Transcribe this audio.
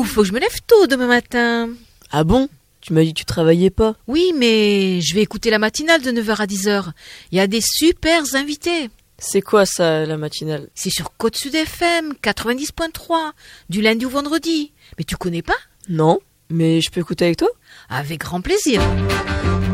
faut que je me lève tôt demain matin. Ah bon? Tu m'as dit que tu travaillais pas. Oui, mais je vais écouter la matinale de 9h à 10h. Il y a des super invités. C'est quoi ça, la matinale? C'est sur Côte Sud FM 90.3, du lundi au vendredi. Mais tu connais pas? Non, mais je peux écouter avec toi? Avec grand plaisir.